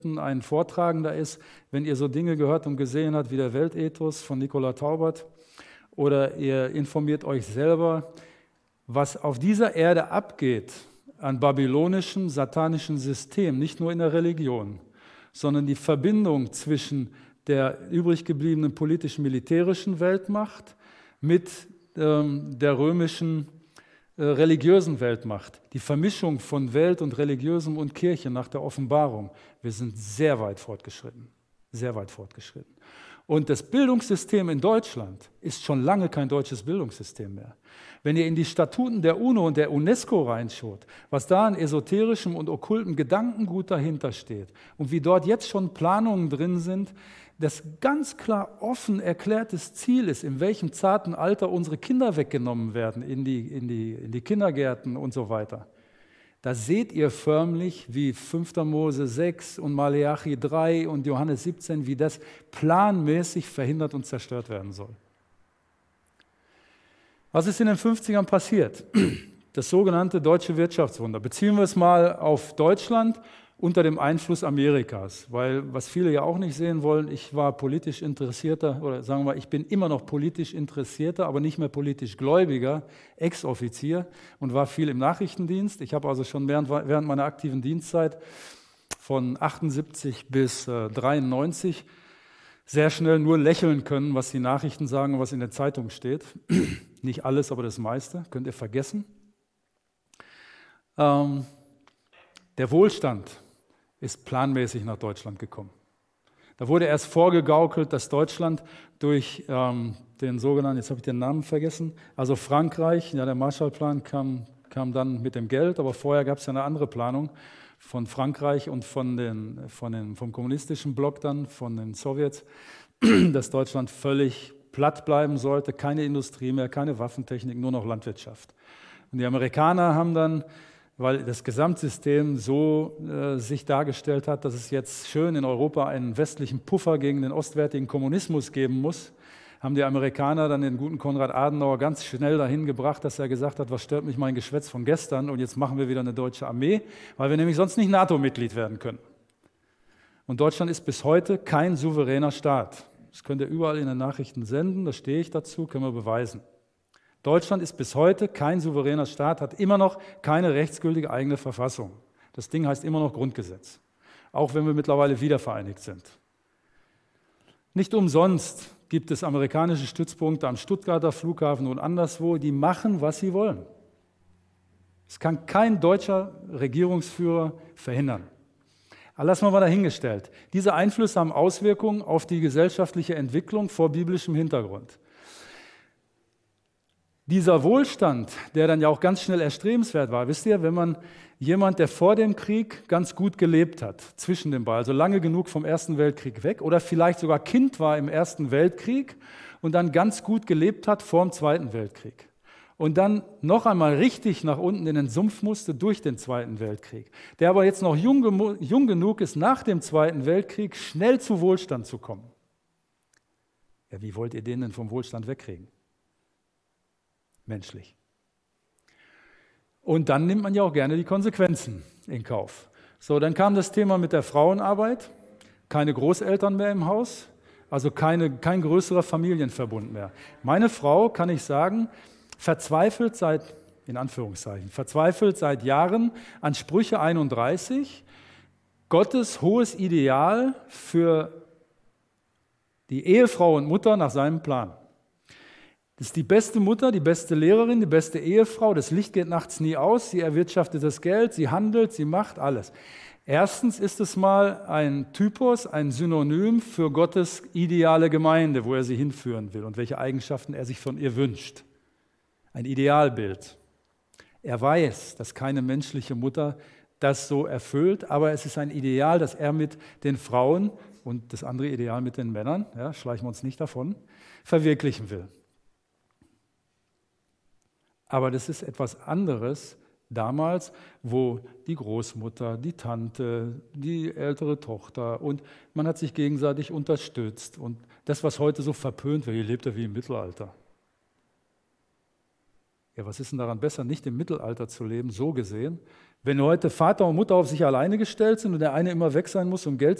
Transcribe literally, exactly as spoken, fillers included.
ein Vortragender ist, wenn ihr so Dinge gehört und gesehen habt wie der Weltethos von Nicola Taubert oder ihr informiert euch selber, was auf dieser Erde abgeht an babylonischem, satanischen System, nicht nur in der Religion, sondern die Verbindung zwischen der übrig gebliebenen politisch-militärischen Weltmacht mit ähm, der römischen äh, religiösen Weltmacht. Die Vermischung von Welt und Religiösem und Kirche nach der Offenbarung. Wir sind sehr weit fortgeschritten, sehr weit fortgeschritten. Und das Bildungssystem in Deutschland ist schon lange kein deutsches Bildungssystem mehr. Wenn ihr in die Statuten der UNO und der UNESCO reinschaut, was da an esoterischem und okkultem Gedankengut dahinter steht und wie dort jetzt schon Planungen drin sind, das ganz klar offen erklärtes Ziel ist, in welchem zarten Alter unsere Kinder weggenommen werden in die, in die, in die Kindergärten und so weiter. Da seht ihr förmlich, wie fünfter Mose sechs und Maleachi drei und Johannes siebzehn, wie das planmäßig verhindert und zerstört werden soll. Was ist in den fünfzigern passiert? Das sogenannte deutsche Wirtschaftswunder. Beziehen wir es mal auf Deutschland unter dem Einfluss Amerikas, weil was viele ja auch nicht sehen wollen, ich war politisch interessierter, oder sagen wir mal, ich bin immer noch politisch interessierter, aber nicht mehr politisch gläubiger Ex-Offizier und war viel im Nachrichtendienst. Ich habe also schon während, während meiner aktiven Dienstzeit von achtundsiebzig bis äh, dreiundneunzig sehr schnell nur lächeln können, was die Nachrichten sagen und was in der Zeitung steht. Nicht alles, aber das meiste, könnt ihr vergessen. Ähm, der Wohlstand ist planmäßig nach Deutschland gekommen. Da wurde erst vorgegaukelt, dass Deutschland durch ähm, den sogenannten, jetzt habe ich den Namen vergessen, also Frankreich, ja, der Marshallplan kam, kam dann mit dem Geld, aber vorher gab es ja eine andere Planung von Frankreich und von den, von den, vom kommunistischen Block dann, von den Sowjets, dass Deutschland völlig platt bleiben sollte, keine Industrie mehr, keine Waffentechnik, nur noch Landwirtschaft. Und die Amerikaner haben dann, weil das Gesamtsystem so äh, sich dargestellt hat, dass es jetzt schön in Europa einen westlichen Puffer gegen den ostwärtigen Kommunismus geben muss, haben die Amerikaner dann den guten Konrad Adenauer ganz schnell dahin gebracht, dass er gesagt hat, was stört mich mein Geschwätz von gestern und jetzt machen wir wieder eine deutsche Armee, weil wir nämlich sonst nicht NATO-Mitglied werden können. Und Deutschland ist bis heute kein souveräner Staat. Das könnt ihr überall in den Nachrichten senden, da stehe ich dazu, können wir beweisen. Deutschland ist bis heute kein souveräner Staat, hat immer noch keine rechtsgültige eigene Verfassung. Das Ding heißt immer noch Grundgesetz, auch wenn wir mittlerweile wiedervereinigt sind. Nicht umsonst gibt es amerikanische Stützpunkte am Stuttgarter Flughafen und anderswo, die machen, was sie wollen. Das kann kein deutscher Regierungsführer verhindern. Aber lassen wir mal dahingestellt. Diese Einflüsse haben Auswirkungen auf die gesellschaftliche Entwicklung vor biblischem Hintergrund. Dieser Wohlstand, der dann ja auch ganz schnell erstrebenswert war, wisst ihr, wenn man jemand, der vor dem Krieg ganz gut gelebt hat, zwischen den beiden, also lange genug vom Ersten Weltkrieg weg oder vielleicht sogar Kind war im Ersten Weltkrieg und dann ganz gut gelebt hat vor dem Zweiten Weltkrieg und dann noch einmal richtig nach unten in den Sumpf musste durch den Zweiten Weltkrieg, der aber jetzt noch jung, jung genug ist, nach dem Zweiten Weltkrieg schnell zu Wohlstand zu kommen. Ja, wie wollt ihr den denn vom Wohlstand wegkriegen? Menschlich. Und dann nimmt man ja auch gerne die Konsequenzen in Kauf. So, dann kam das Thema mit der Frauenarbeit, keine Großeltern mehr im Haus, also keine, kein größerer Familienverbund mehr. Meine Frau, kann ich sagen, verzweifelt seit, in Anführungszeichen, verzweifelt seit Jahren an Sprüche einunddreißig, Gottes hohes Ideal für die Ehefrau und Mutter nach seinem Plan. Das ist die beste Mutter, die beste Lehrerin, die beste Ehefrau. Das Licht geht nachts nie aus. Sie erwirtschaftet das Geld, sie handelt, sie macht alles. Erstens ist es mal ein Typus, ein Synonym für Gottes ideale Gemeinde, wo er sie hinführen will und welche Eigenschaften er sich von ihr wünscht. Ein Idealbild. Er weiß, dass keine menschliche Mutter das so erfüllt, aber es ist ein Ideal, das er mit den Frauen und das andere Ideal mit den Männern, ja, schleichen wir uns nicht davon, verwirklichen will. Aber das ist etwas anderes damals, wo die Großmutter, die Tante, die ältere Tochter und man hat sich gegenseitig unterstützt. Und das, was heute so verpönt wird, ihr lebt ja wie im Mittelalter. Ja, was ist denn daran besser, nicht im Mittelalter zu leben, so gesehen, Wenn heute Vater und Mutter auf sich alleine gestellt sind und der eine immer weg sein muss, um Geld